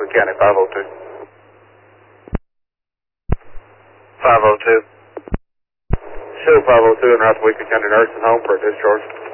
Weaker County, 502. 502. Show 502 en route to Weaker County Nursing Home for a discharge.